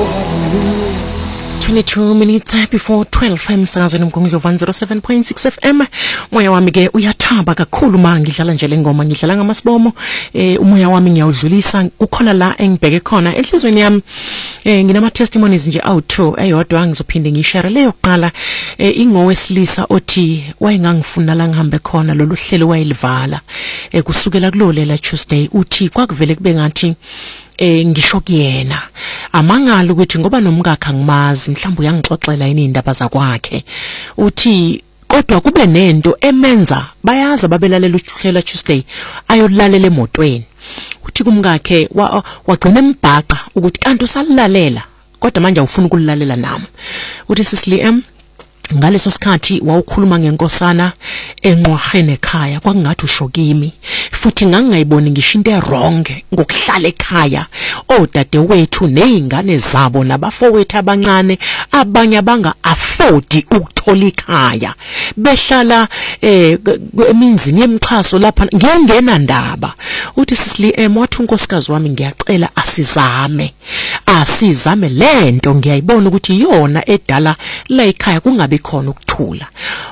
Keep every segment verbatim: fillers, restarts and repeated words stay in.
twenty-two minutes before twelve emsakazweni mkhonglo one oh seven point six F M. Moya wami ke uyathaba kakhulu ma ngidlala nje lengoma, ngidlala ngamasibomo. Eh umoya wami ngiyawudlulisa kukhona la engibheke khona enhlizweni yami. Eh nginama testimonies nje awu two eyodwa ngizophinde ngishare leyo kuqala. Eh ingowesilisa othi wayengangifuna la ngihambe khona lolu hlelo wayelivala. Eh kusukela kulolela Tuesday uthi kwakuvele kube ngathi eh ngisho kuyena amangala ukuthi ngoba nomkakhe ngimazi mhlawumbe uyangixoxela yini indaba zakwakhe. Uthi kodwa kube nento emenza bayaza babelalela uhlelo Tuesday ayolalela emotweni. Uthi kumkakhe wagcina embhaqa ukuthi kanti usalalela kodwa manje awufuna ukulalela nami. Uthi Sisili em ngaleso sikhathi wawukhuluma ngenkosana enqwahene ekhaya kwakungathi ushokimi futhi ngangayiboni ngisho into wrong ngokuhlala ekhaya odade wethu nezingane zabo nabafowethu abancane abanye abanga afford ukuthola ikhaya behlala eh emizini yemixhaso lapha ngiyengena ndaba. Uthi Sisili em wathi unkosikazi wami ngiyacela asizame asizame lento ngiyayibona ukuthi iyona edala la ekhaya kungabe khona ukuthula.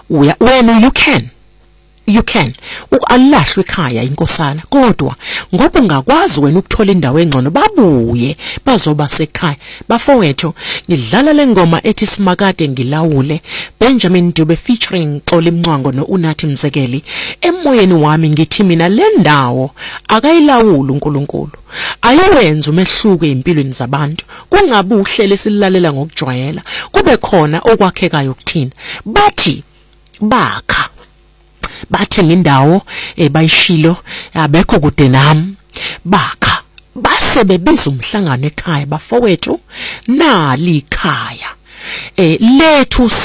Wena you can you can ukalahlwe ekhaya inkosana kodwa ngoba ungakwazi wena ukuthola indawo engcono babuye bazoba sekhaya. Bafowethu ngidlala lengoma ethi Simakade ngilawule Benjamin Dube featuring Xoli Mncwango no Unathi Mzekeli. Emoyeni wami ngithi mina le ndawo akayilawula uNkulunkulu ayenza umehluko empilweni zabantu kungabe uhlele silalela ngokujwayela kube khona okwakhekayo ukuthina. Bathi bakha bathenga indawo ebayishilo abekho kude nami bakha base bebiza umhlangano ekhaya bafowethu nali ikhaya eh lethu